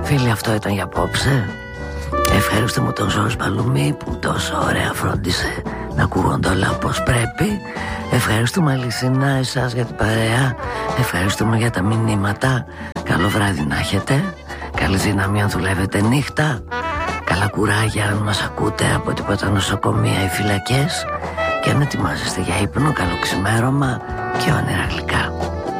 Φίλοι, αυτό ήταν για απόψε. Ευχαριστούμε τον Ζόρις Παλουμή που τόσο ωραία φρόντισε να ακούγονται όλα όπως πρέπει. Ευχαριστούμε αληθινά εσάς για την παρέα. Ευχαριστούμε για τα μηνύματα. Καλό βράδυ να έχετε. Καλή δύναμη αν δουλεύετε νύχτα. Καλά κουράγια αν μας ακούτε από τίποτα νοσοκομεία ή φυλακές. Και αν ετοιμάζεστε για ύπνο, καλό ξημέρωμα και όνειρα γλυκά.